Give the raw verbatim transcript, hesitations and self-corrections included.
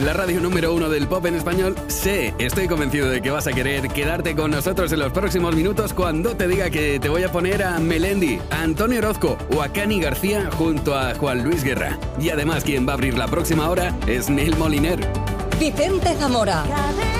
la radio número uno del pop en español, sé, estoy convencido de que vas a querer quedarte con nosotros en los próximos minutos cuando te diga que te voy a poner a Melendi, a Antonio Orozco o a Cani García junto a Juan Luis Guerra. Y además quien va a abrir la próxima hora es Neil Moliner. Vicente Zamora.